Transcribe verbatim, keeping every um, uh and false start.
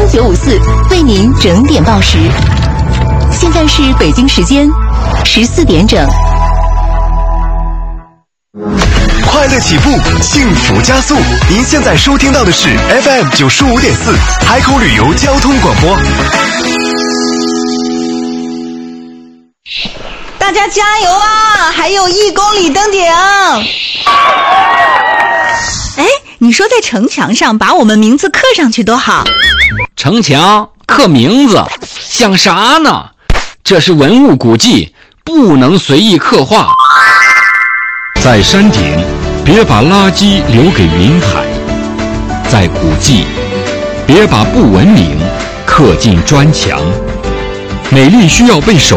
九五四为您整点报时。现在是北京时间十四点整。 快乐起步，幸福加速。您现在收听到的是 F M 九十五点四海口旅游交通广播。 大家加油啊！还有一公里登顶。哎，你说在城墙上把我们名字刻上去多好。 城墙刻名字像啥呢？这是文物古迹，不能随意刻画。 在山顶，别把垃圾留给云海；在古迹，别把不文明刻进砖墙。美丽需要被守